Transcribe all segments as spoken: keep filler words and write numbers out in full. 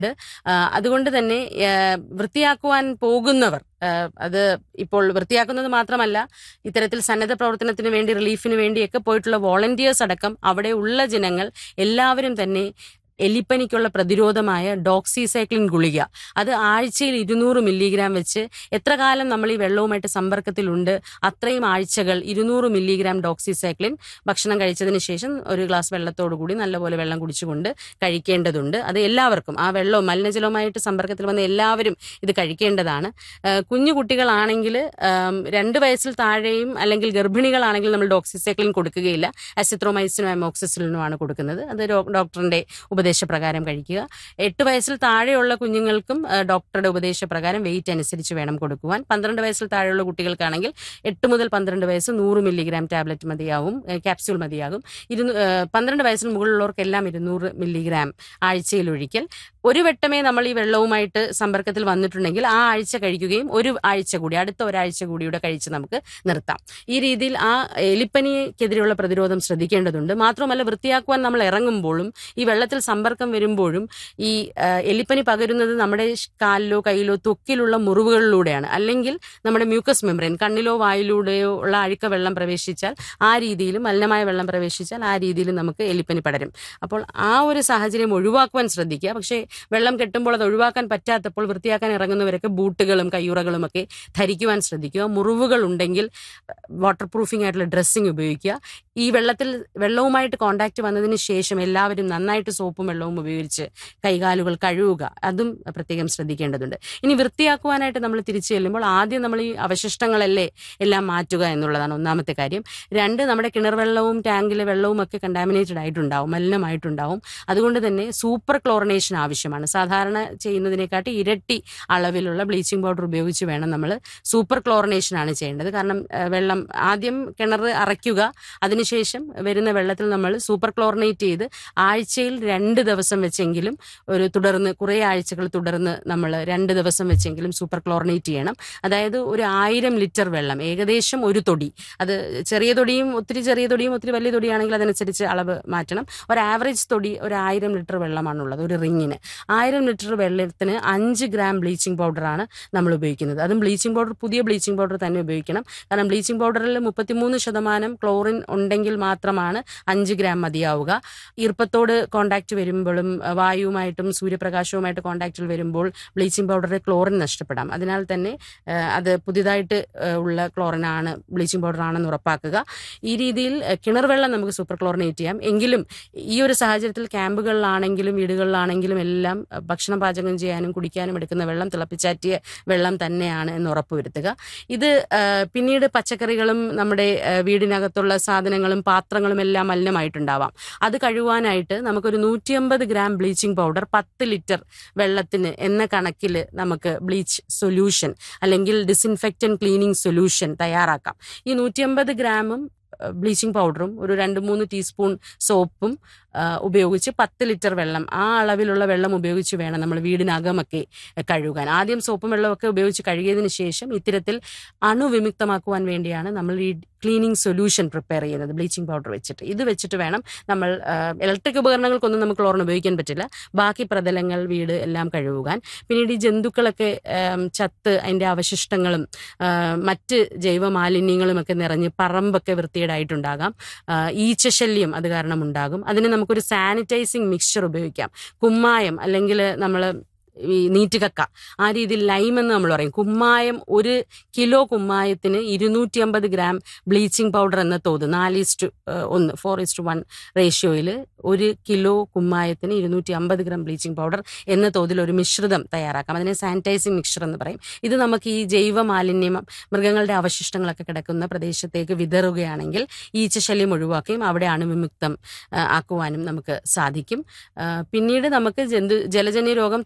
അതുകൊണ്ട് തന്നെ വൃത്തിയാക്കുവാൻ പോകുന്നവർ അത് ഇപ്പോൾ വൃത്തിയാക്കുന്നത് മാത്രമല്ല, ഇത്തരത്തിൽ സന്നദ്ധ പ്രവർത്തനത്തിന് വേണ്ടി റിലീഫിന് വേണ്ടിയൊക്കെ പോയിട്ടുള്ള വോളണ്ടിയേഴ്സ് അടക്കം അവിടെ ഉള്ള ജനങ്ങൾ എല്ലാവരും തന്നെ എലിപ്പനിക്കുള്ള പ്രതിരോധമായ ഡോക്സിസൈക്ലിൻ ഗുളിക അത് ആഴ്ചയിൽ ഇരുന്നൂറ് മില്ലിഗ്രാം വെച്ച് എത്ര കാലം നമ്മൾ ഈ വെള്ളവുമായിട്ട് സമ്പർക്കത്തിലുണ്ട് അത്രയും ആഴ്ചകൾ ഇരുന്നൂറ് മില്ലിഗ്രാം ഡോക്സിസൈക്ലിൻ ഭക്ഷണം കഴിച്ചതിന് ശേഷം ഒരു ഗ്ലാസ് വെള്ളത്തോടു കൂടി നല്ലപോലെ വെള്ളം കുടിച്ചുകൊണ്ട് കഴിക്കേണ്ടതുണ്ട്. അത് എല്ലാവർക്കും, ആ വെള്ളവും മലിനജലവുമായിട്ട് സമ്പർക്കത്തിൽ വന്ന എല്ലാവരും ഇത് കഴിക്കേണ്ടതാണ്. കുഞ്ഞു കുട്ടികളാണെങ്കിൽ രണ്ട് വയസ്സിൽ താഴെയും അല്ലെങ്കിൽ ഗർഭിണികളാണെങ്കിൽ നമ്മൾ ഡോക്സിസൈക്ലിൻ കൊടുക്കുകയില്ല. അസിത്രോമൈസിനും അമോക്സിസിലിനുമാണ് കൊടുക്കുന്നത്. അത് ഡോക്ടറിന്റെ ഉപദേശപ്രകാരം കഴിക്കുക. എട്ട് വയസ്സിൽ താഴെയുള്ള കുഞ്ഞുങ്ങൾക്കും ഡോക്ടറുടെ ഉപദേശപ്രകാരം വെയിറ്റ് അനുസരിച്ച് വേണം കൊടുക്കുവാൻ. പന്ത്രണ്ട് വയസ്സിൽ താഴെയുള്ള കുട്ടികൾക്കാണെങ്കിൽ എട്ട് മുതൽ പന്ത്രണ്ട് വയസ്സ് നൂറ് മില്ലിഗ്രാം ടാബ്ലറ്റ് മതിയാവും, ക്യാപ്സ്യൂൾ മതിയാകും. ഇരുന്നൂ പന്ത്രണ്ട് വയസ്സിന് മുകളിലുള്ളവർക്കെല്ലാം ഇരുന്നൂറ് മില്ലിഗ്രാം ആഴ്ചയിൽ ഒഴിക്കൽ. ഒരു വട്ടമേ നമ്മൾ ഈ വെള്ളവുമായിട്ട് സമ്പർക്കത്തിൽ വന്നിട്ടുണ്ടെങ്കിൽ ആ ആഴ്ച കഴിക്കുകയും ഒരു ആഴ്ച കൂടി അടുത്ത ഒരാഴ്ച കൂടിയുടെ കഴിച്ച് നമുക്ക് നിർത്താം. ഈ രീതിയിൽ ആ എലിപ്പനിക്കെതിരെയുള്ള പ്രതിരോധം ശ്രദ്ധിക്കേണ്ടതുണ്ട്. മാത്രമല്ല, വൃത്തിയാക്കുവാൻ നമ്മൾ ഇറങ്ങുമ്പോഴും ഈ വെള്ളത്തിൽ സമ്പർക്കം വരുമ്പോഴും ഈ എലിപ്പനി പകരുന്നത് നമ്മുടെ കാലിലോ കയ്യിലോ ത്വക്കിലുള്ള മുറിവുകളിലൂടെയാണ്. അല്ലെങ്കിൽ നമ്മുടെ മ്യൂക്കസ് മെംബ്രെയിൻ കണ്ണിലോ വായിലൂടെയോ ഉള്ള അഴുക്ക വെള്ളം പ്രവേശിച്ചാൽ ആ രീതിയിലും മലിനമായ വെള്ളം പ്രവേശിച്ചാൽ ആ രീതിയിലും നമുക്ക് എലിപ്പനി പടരും. അപ്പോൾ ആ ഒരു സാഹചര്യം ഒഴിവാക്കുവാൻ ശ്രദ്ധിക്കുക. പക്ഷേ വെള്ളം കെട്ടുമ്പോൾ അത് ഒഴിവാക്കാൻ പറ്റാത്തപ്പോൾ വൃത്തിയാക്കാൻ ഇറങ്ങുന്നവരൊക്കെ ബൂട്ടുകളും കയ്യുറകളും ഒക്കെ ധരിക്കുവാൻ ശ്രദ്ധിക്കുക. മുറിവുകൾ ഉണ്ടെങ്കിൽ വാട്ടർ പ്രൂഫിംഗ് ആയിട്ടുള്ള ഡ്രസ്സിങ് ഉപയോഗിക്കുക. ഈ വെള്ളത്തിൽ വെള്ളവുമായിട്ട് കോണ്ടാക്ട് വന്നതിന് ശേഷം എല്ലാവരും നന്നായിട്ട് സോപ്പും വെള്ളവും ഉപയോഗിച്ച് കൈകാലുകൾ കഴുകുക. അതും പ്രത്യേകം ശ്രദ്ധിക്കേണ്ടതുണ്ട്. ഇനി വൃത്തിയാക്കുവാനായിട്ട് നമ്മൾ തിരിച്ചു ചെല്ലുമ്പോൾ ആദ്യം നമ്മൾ ഈ അവശിഷ്ടങ്ങളല്ലേ എല്ലാം മാറ്റുക എന്നുള്ളതാണ് ഒന്നാമത്തെ കാര്യം. രണ്ട്, നമ്മുടെ കിണർ വെള്ളവും ടാങ്കിലെ വെള്ളവും ഒക്കെ കണ്ടാമിനേറ്റഡ് ആയിട്ടുണ്ടാവും, മലിനമായിട്ടുണ്ടാവും. അതുകൊണ്ട് തന്നെ സൂപ്പർ ക്ലോറിനേഷൻ ആവശ്യമാണ്. സാധാരണ ചെയ്യുന്നതിനെക്കാട്ടി ഇരട്ടി അളവിലുള്ള ബ്ലീച്ചിങ് പൗഡർ ഉപയോഗിച്ച് വേണം നമ്മൾ സൂപ്പർ ക്ലോറിനേഷൻ ആണ് ചെയ്യേണ്ടത്. കാരണം വെള്ളം ആദ്യം കിണർ അറയ്ക്കുക, അതിനുശേഷം വരുന്ന വെള്ളത്തിൽ നമ്മൾ സൂപ്പർ ക്ലോറിനേറ്റ് ചെയ്ത് ആഴ്ചയിൽ രണ്ട് ദിവസം വെച്ചെങ്കിലും ഒരു തുടർന്ന് കുറേ ആഴ്ചകൾ തുടർന്ന് നമ്മൾ രണ്ട് ദിവസം വെച്ചെങ്കിലും സൂപ്പർ ക്ലോറിനേറ്റ് ചെയ്യണം. അതായത് ഒരു ആയിരം ലിറ്റർ വെള്ളം, ഏകദേശം ഒരു തൊടി, അത് ചെറിയ തൊടിയും ഒത്തിരി ചെറിയ തൊടിയും ഒത്തിരി വലിയ തൊടിയാണെങ്കിൽ അതനുസരിച്ച് അളവ് മാറ്റണം. ഒരു ആവറേജ് തൊടി ഒരു ആയിരം ലിറ്റർ വെള്ളമാണുള്ളത് ഒരു റിങ്ങിന്. ആയിരം ലിറ്റർ വെള്ളത്തിന് അഞ്ച് ഗ്രാം ബ്ലീച്ചിങ് പൗഡറാണ് നമ്മൾ ഉപയോഗിക്കുന്നത്. അതും ബ്ലീച്ചിങ് പൗഡർ പുതിയ ബ്ലീച്ചിങ് പൗഡർ തന്നെ ഉപയോഗിക്കണം. കാരണം ബ്ലീച്ചിങ് പൗഡറിൽ മുപ്പത്തിമൂന്ന് ശതമാനം ക്ലോറിൻ ഉണ്ടെങ്കിൽ മാത്രമാണ് അഞ്ച് ഗ്രാം മതിയാവുക. ഈർപ്പത്തോട് കോണ്ടാക്ട് വരുമ്പോഴും വായുവുമായിട്ടും സൂര്യപ്രകാശവുമായിട്ട് കോണ്ടാക്റ്റിൽ വരുമ്പോൾ ബ്ലീച്ചിങ് പൗഡറിൽ ക്ലോറിൻ നഷ്ടപ്പെടാം. അതിനാൽ തന്നെ അത് പുതിയതായിട്ട് ഉള്ള ക്ലോറിനാണ്, ബ്ലീച്ചിങ് പൗഡർ ആണെന്ന് ഉറപ്പാക്കുക. ഈ രീതിയിൽ കിണർ വെള്ളം നമുക്ക് സൂപ്പർ ക്ലോറിനേറ്റ് ചെയ്യാം. എങ്കിലും ഈ ഒരു സാഹചര്യത്തിൽ ക്യാമ്പുകളിലാണെങ്കിലും വീടുകളിലാണെങ്കിലും എല്ലാം ഭക്ഷണം പാചകം ചെയ്യാനും കുടിക്കാനും എടുക്കുന്ന വെള്ളം തിളപ്പിച്ചാറ്റിയ വെള്ളം തന്നെയാണ് എന്ന് ഉറപ്പുവരുത്തുക. ഇത് പിന്നീട് പച്ചക്കറികളും നമ്മുടെ വീടിനകത്തുള്ള സാധനങ്ങളും പാത്രങ്ങളും എല്ലാം മലിനമായിട്ടുണ്ടാവാം. അത് കഴുകാനായിട്ട് നമുക്കൊരു നൂറ്റി അമ്പത് ഗ്രാം ബ്ലീച്ചിങ് പൗഡർ പത്ത് ലിറ്റർ വെള്ളത്തിന് എന്ന കണക്കിൽ നമുക്ക് ബ്ലീച്ച് സൊല്യൂഷൻ അല്ലെങ്കിൽ ഡിസിൻഫെക്റ്റന്റ് ക്ലീനിങ് സൊല്യൂഷൻ തയ്യാറാക്കാം. ഈ നൂറ്റി അമ്പത് ഗ്രാമും ബ്ലീച്ചിങ് പൗഡറും ഒരു രണ്ട് മൂന്ന് ടീസ്പൂൺ സോപ്പും ഉപയോഗിച്ച് പത്ത് ലിറ്റർ വെള്ളം, ആ അളവിലുള്ള വെള്ളം ഉപയോഗിച്ച് വേണം നമ്മൾ വീടിനകമൊക്കെ കഴുകാൻ. ആദ്യം സോപ്പും വെള്ളമൊക്കെ ഉപയോഗിച്ച് കഴുകിയതിന് ശേഷം ഇത്തരത്തിൽ അണുവിമുക്തമാക്കുവാൻ വേണ്ടിയാണ് നമ്മൾ ഈ ക്ലീനിങ് സൊല്യൂഷൻ പ്രിപ്പയർ ചെയ്യുന്നത് ബ്ലീച്ചിങ് പൗഡർ വെച്ചിട്ട്. ഇത് വെച്ചിട്ട് വേണം നമ്മൾ ഇലക്ട്രിക് ഉപകരണങ്ങൾക്കൊന്നും നമുക്ക് ക്ലോറിൻ ഉപയോഗിക്കാൻ പറ്റില്ല. ബാക്കി പ്രതലങ്ങൾ വീട് എല്ലാം കഴുകാൻ. പിന്നീട് ഈ ജന്തുക്കളൊക്കെ ചത്ത് അതിൻ്റെ അവശിഷ്ടങ്ങളും മറ്റ് ജൈവ മാലിന്യങ്ങളും ഒക്കെ നിറഞ്ഞ് പറമ്പൊക്കെ വൃത്തികേടായിട്ടുണ്ടാകാം. ഈച്ചശല്യം അത് കാരണം ഉണ്ടാകും. അതിന് നമുക്കൊരു സാനിറ്റൈസിങ് മിക്സ്ചർ ഉപയോഗിക്കാം. കുമ്മായം അല്ലെങ്കിൽ നമ്മൾ ഈ നീറ്റുകക്ക, ആ രീതിയിൽ ലൈം എന്ന് നമ്മൾ പറയും. കുമ്മായം ഒരു കിലോ കുമ്മായത്തിന് ഇരുന്നൂറ്റി അമ്പത് ഗ്രാം ബ്ലീച്ചിങ് പൗഡർ എന്ന തോത് നാല് ഇസ്റ്റു ഒന്ന് ഫോർ ഇസ്റ്റു വൺ റേഷ്യോയിൽ ഒരു കിലോ കുമ്മായത്തിന് ഇരുന്നൂറ്റി അമ്പത് ഗ്രാം ബ്ലീച്ചിങ് പൗഡർ എന്ന തോതിൽ ഒരു മിശ്രിതം തയ്യാറാക്കാം. അതിനെ സാനിറ്റൈസിങ് മിക്സ്ചർ എന്ന് പറയും. ഇത് നമുക്ക് ഈ ജൈവ മാലിന്യം, മൃഗങ്ങളുടെ അവശിഷ്ടങ്ങളൊക്കെ കിടക്കുന്ന പ്രദേശത്തേക്ക് വിതറുകയാണെങ്കിൽ ഈച്ചശല്യം ഒഴിവാക്കുകയും അവിടെ അണുവിമുക്തം ആക്കുവാനും നമുക്ക് സാധിക്കും. പിന്നീട് നമുക്ക് ജന്തു ജലജന്യ രോഗം തടയുവാൻ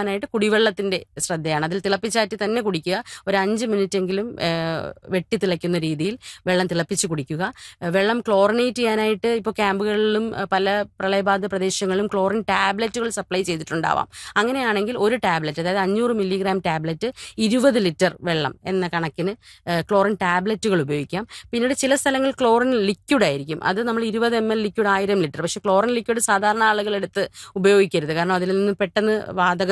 പോകാനായിട്ട് കുടിവെള്ളത്തിന്റെ ശ്രദ്ധയാണ്. അതിൽ തിളപ്പിച്ചാറ്റി തന്നെ കുടിക്കുക. ഒരു അഞ്ച് മിനിറ്റ് എങ്കിലും വെട്ടി തിളയ്ക്കുന്ന രീതിയിൽ വെള്ളം തിളപ്പിച്ച് കുടിക്കുക. വെള്ളം ക്ലോറിനേറ്റ് ചെയ്യാനായിട്ട് ഇപ്പോൾ ക്യാമ്പുകളിലും പല പ്രളയബാധിത പ്രദേശങ്ങളിലും ക്ലോറിൻ ടാബ്ലറ്റുകൾ സപ്ലൈ ചെയ്തിട്ടുണ്ടാവാം. അങ്ങനെയാണെങ്കിൽ ഒരു ടാബ്ലറ്റ്, അതായത് അഞ്ഞൂറ് മില്ലിഗ്രാം ടാബ്ലറ്റ് ഇരുപത് ലിറ്റർ വെള്ളം എന്ന കണക്കിന് ക്ലോറിൻ ടാബ്ലറ്റുകൾ ഉപയോഗിക്കാം. പിന്നീട് ചില സ്ഥലങ്ങളിൽ ക്ലോറിൻ ലിക്വിഡ് ആയിരിക്കും. അത് നമ്മൾ ഇരുപത് എം എൽ ലിക്വിഡ് ആയിരം ലിറ്റർ. പക്ഷെ ക്ലോറിൻ ലിക്വിഡ് സാധാരണ ആളുകൾ എടുത്ത് ഉപയോഗിക്കരുത്. കാരണം അതിൽ നിന്ന് പെട്ടെന്ന് വാതകം